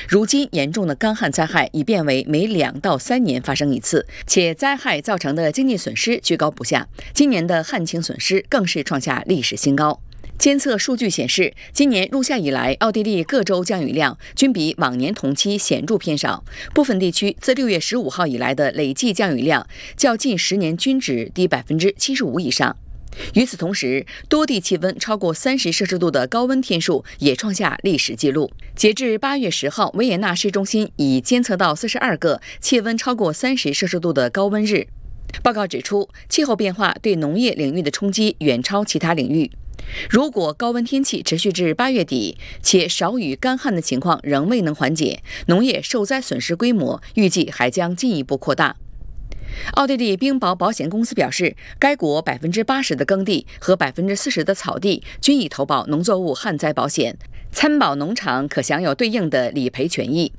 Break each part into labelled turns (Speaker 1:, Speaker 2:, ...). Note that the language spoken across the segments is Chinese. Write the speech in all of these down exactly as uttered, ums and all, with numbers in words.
Speaker 1: 如今，严重的干旱灾害已变为每两到三年发生一次，且灾害造成的经济损失居高不下。今年的旱情损失更是创下历史新高。监测数据显示，今年入夏以来，奥地利各州降雨量均比往年同期显著偏少，部分地区自六月十五号以来的累计降雨量较近十年均值低百分之七十五以上。与此同时，多地气温超过三十摄氏度的高温天数也创下历史纪录。截至八月十号，维也纳市中心已监测到四十二个气温超过三十摄氏度的高温日。报告指出，气候变化对农业领域的冲击远超其他领域。如果高温天气持续至八月底，且少雨干旱的情况仍未能缓解，农业受灾损失规模预计还将进一步扩大。奥地利冰雹保险公司表示，该国百分之八十的耕地和百分之四十的草地均已投保农作物旱灾保险，参保农场可享有对应的理赔权益。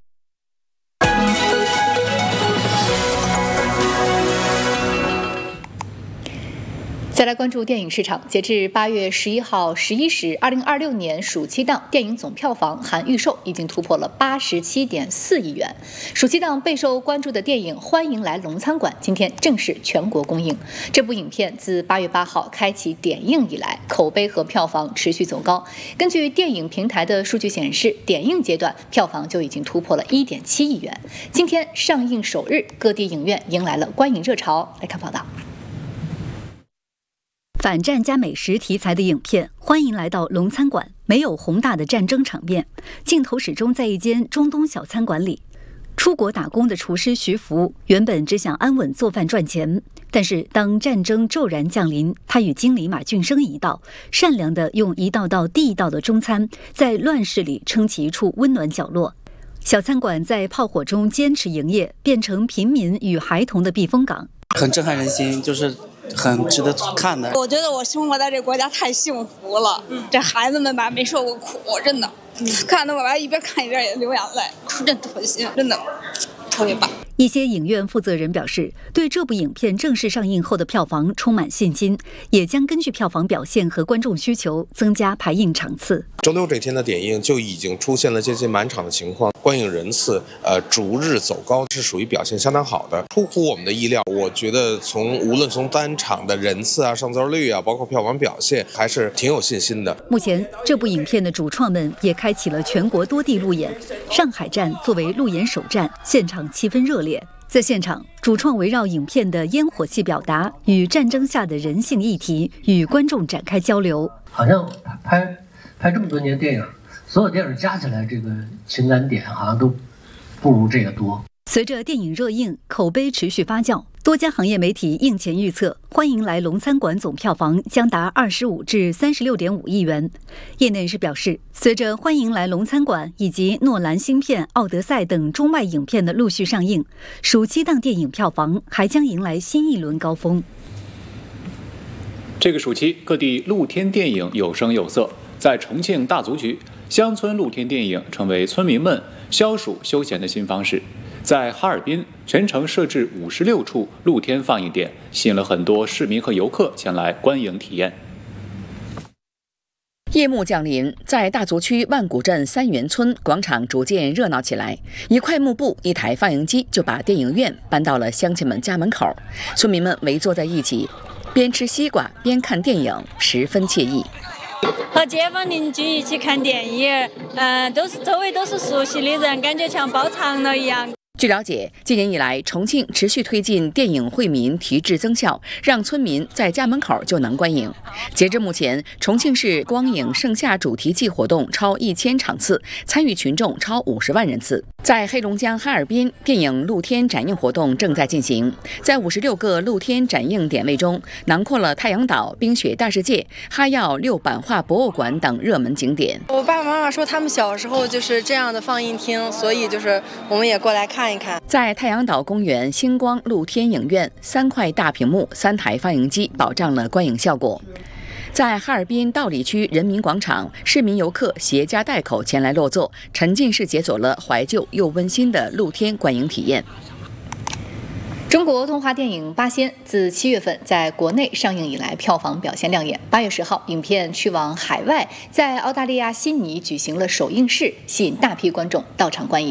Speaker 2: 再来关注电影市场，截至八月十一号十一时，二零二六年暑期档电影总票房含预售已经突破了八十七点四亿元。暑期档备受关注的电影《欢迎来龙餐馆》今天正式全国公映。这部影片自八月八号开启点映以来，口碑和票房持续走高。根据电影平台的数据显示，点映阶段票房就已经突破了一点七亿元。今天上映首日，各地影院迎来了观影热潮。来看报道。
Speaker 3: 反战加美食题材的影片，欢迎来到龙餐馆。没有宏大的战争场面，镜头始终在一间中东小餐馆里。出国打工的厨师徐福原本只想安稳做饭赚钱，但是当战争骤然降临，他与经理马俊生一道，善良地用一道道地道的中餐，在乱世里撑起一处温暖角落。小餐馆在炮火中坚持营业，变成平民与孩童的避风港，
Speaker 4: 很震撼人心，就是很值得看的。
Speaker 5: 我觉得我生活在这个国家太幸福了，嗯、这孩子们吧没受过苦，真的，嗯、看得我吧一边看一边也流眼泪，真特心，真的特别棒。
Speaker 3: 一些影院负责人表示，对这部影片正式上映后的票房充满信心，也将根据票房表现和观众需求增加排映场次。
Speaker 6: 周六这天的点映就已经出现了接近满场的情况，观影人次呃逐日走高，是属于表现相当好的，出乎我们的意料。我觉得从无论从单场的人次啊、上座率啊，包括票房表现，还是挺有信心的。
Speaker 3: 目前，这部影片的主创们也开启了全国多地路演，上海站作为路演首站，现场气氛热烈。在现场，主创围绕影片的烟火气表达与战争下的人性议题，与观众展开交流。
Speaker 7: 好像拍拍这么多年电影，所有电影加起来，这个情感点好像都不如这个多。
Speaker 3: 随着电影热映，口碑持续发酵，多家行业媒体映前预测，欢迎来龙餐馆总票房将达二十五至三十六点五亿元。业内人士表示，随着欢迎来龙餐馆以及诺兰新片《奥德赛》等中外影片的陆续上映，暑期档电影票房还将迎来新一轮高峰。
Speaker 8: 这个暑期，各地露天电影有声有色。在重庆大足局，乡村露天电影成为村民们消暑休闲的新方式。在哈尔滨，全城设置五十六处露天放映点，吸引了很多市民和游客前来观影体验。
Speaker 1: 夜幕降临，在大足区万古镇三元村广场逐渐热闹起来。一块幕布，一台放映机，就把电影院搬到了乡亲们家门口。村民们围坐在一起，边吃西瓜边看电影，十分惬意。
Speaker 9: 和街坊邻居一起看电影，嗯、呃，都是周围都是熟悉的人，感觉像包场了一样。
Speaker 1: 据了解，今年以来，重庆持续推进电影惠民提质增效，让村民在家门口就能观影。截至目前，重庆市光影盛夏主题季活动超一千场次，参与群众超五十万人次。在黑龙江哈尔滨，电影露天展映活动正在进行，在五十六个露天展映点位中，囊括了太阳岛、冰雪大世界、哈药六版画博物馆等热门景点。
Speaker 10: 我爸爸妈妈说，他们小时候就是这样的放映厅，所以就是我们也过来看。
Speaker 1: 在太阳岛公园星光露天影院，三块大屏幕、三台放映机，保障了观影效果。在哈尔滨道里区人民广场，市民游客携家带口前来落座，沉浸式解锁了怀旧又温馨的露天观影体验。
Speaker 2: 中国动画电影《八仙》自七月份在国内上映以来，票房表现亮眼。八月十号，影片去往海外，在澳大利亚悉尼举行了首映式，吸引大批观众到场观影。